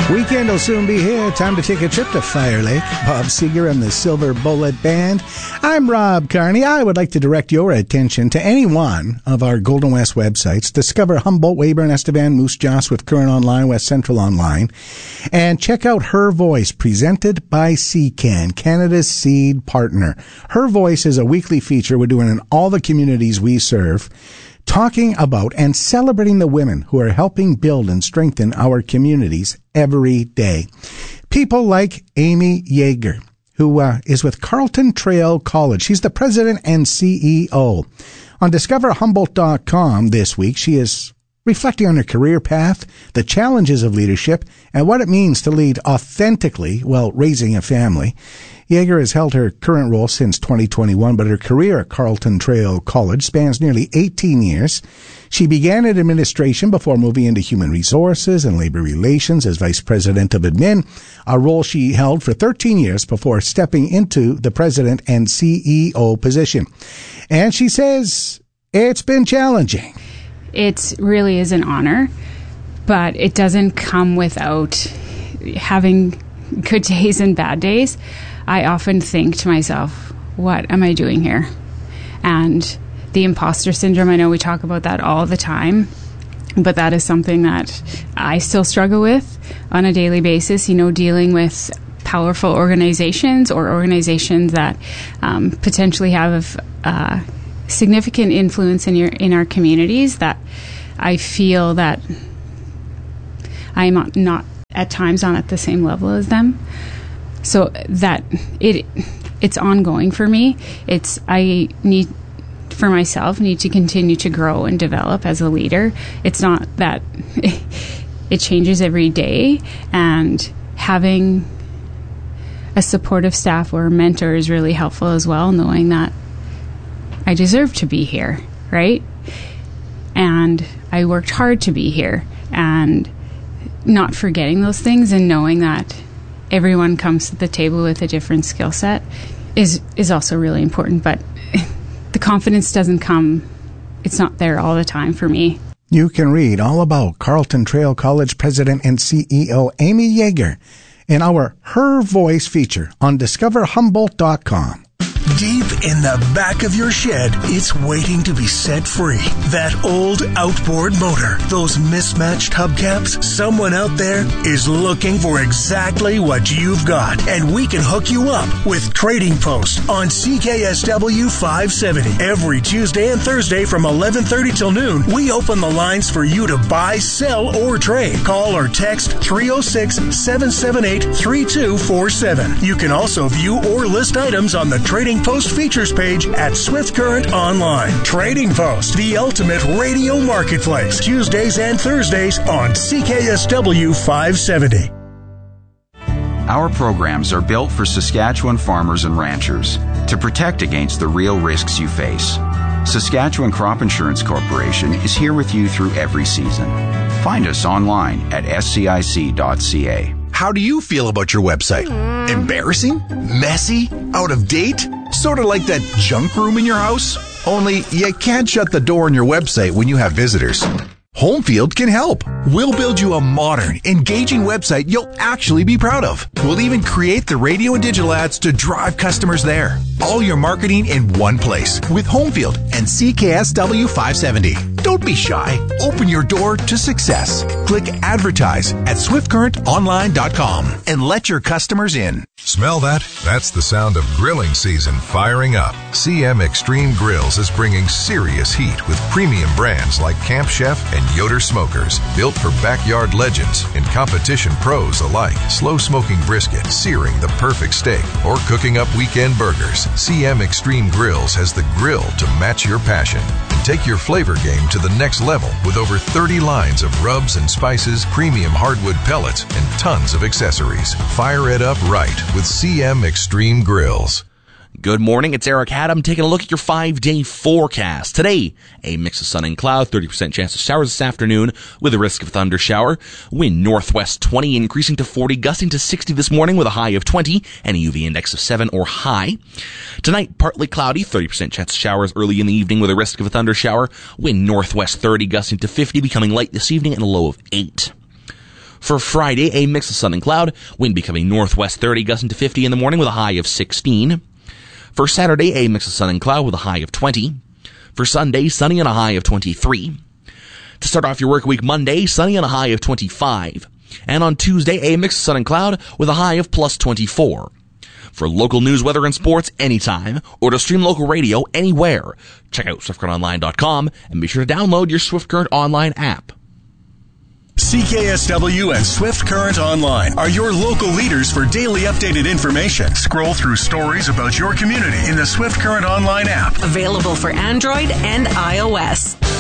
Weekend will soon be here. Time to take a trip to Fire Lake. Bob Seger and the Silver Bullet Band. I'm Rob Carney. I would like to direct your attention to any one of our Golden West websites. Discover Humboldt, Weyburn, Estevan, Moose Jaw, Swift Current Online, West Central Online. And check out Her Voice, presented by CCAN, Canada's seed partner. Her Voice is a weekly feature we're doing in all the communities we serve, talking about and celebrating the women who are helping build and strengthen our communities every day. People like Amy Yeager, who is with Carlton Trail College. She's the president and CEO. On DiscoverHumboldt.com this week, she is reflecting on her career path, the challenges of leadership, and what it means to lead authentically while raising a family. Yeager has held her current role since 2021, but her career at Carlton Trail College spans nearly 18 years. She began in administration before moving into human resources and labor relations as vice president of admin, a role she held for 13 years before stepping into the president and CEO position. And she says it's been challenging. It really is an honor, but it doesn't come without having good days and bad days. I often think to myself, what am I doing here? And the imposter syndrome, I know we talk about that all the time, but that is something that I still struggle with on a daily basis, dealing with powerful organizations or organizations that potentially have significant influence in our communities, that I feel that I'm not at times on at the same level as them. So that it's ongoing for me. I need to continue to grow and develop as a leader. It's not that it changes every day, and having a supportive staff or a mentor is really helpful as well, knowing that I deserve to be here, right? And I worked hard to be here, and not forgetting those things and knowing that everyone comes to the table with a different skill set is also really important. But the confidence doesn't come, it's not there all the time for me. You can read all about Carlton Trail College President and CEO Amy Yeager in our Her Voice feature on DiscoverHumboldt.com. Deep in the back of your shed, it's waiting to be set free. That old outboard motor, those mismatched hubcaps, someone out there is looking for exactly what you've got. And we can hook you up with Trading Post on CKSW 570. Every Tuesday and Thursday from 11:30 till noon, we open the lines for you to buy, sell, or trade. Call or text 306-778-3247. You can also view or list items on the Trading Post features page at Swift Current Online. Trading Post, the ultimate radio marketplace. Tuesdays and Thursdays on CKSW 570. Our programs are built for Saskatchewan farmers and ranchers to protect against the real risks you face. Saskatchewan Crop Insurance Corporation is here with you through every season. Find us online at scic.ca. How do you feel about your website? Embarrassing? Messy? Out of date? Sort of like that junk room in your house? Only you can't shut the door on your website when you have visitors. Homefield can help. We'll build you a modern, engaging website you'll actually be proud of. We'll even create the radio and digital ads to drive customers there. All your marketing in one place with Homefield and CKSW 570. Don't be shy. Open your door to success. Click Advertise at SwiftCurrentOnline.com and let your customers in. Smell that? That's the sound of grilling season firing up. CM Extreme Grills is bringing serious heat with premium brands like Camp Chef and Yoder Smokers, built for backyard legends and competition pros alike. Slow smoking brisket, searing the perfect steak, or cooking up weekend burgers. CM Extreme Grills has the grill to match your passion. And take your flavor game to the next level with over 30 lines of rubs and spices, premium hardwood pellets, and tons of accessories. Fire it up right with CM Extreme Grills. Good morning, it's Eric Haddam taking a look at your 5-day forecast. Today, a mix of sun and cloud, 30% chance of showers this afternoon with a risk of thunder shower. Wind northwest 20, increasing to 40, gusting to 60 this morning with a high of 20 and a UV index of 7 or high. Tonight, partly cloudy, 30% chance of showers early in the evening with a risk of a thunder shower. Wind northwest 30, gusting to 50, becoming light this evening and a low of 8. For Friday, a mix of sun and cloud, wind becoming northwest 30, gusting to 50 in the morning with a high of 16. For Saturday, a mix of sun and cloud with a high of 20. For Sunday, sunny and a high of 23. To start off your work week Monday, sunny and a high of 25. And on Tuesday, a mix of sun and cloud with a high of plus 24. For local news, weather, and sports anytime, or to stream local radio anywhere, check out SwiftCurrentOnline.com and be sure to download your Swift Current Online app. CKSW and Swift Current Online are your local leaders for daily updated information. Scroll through stories about your community in the Swift Current Online app. Available for Android and iOS.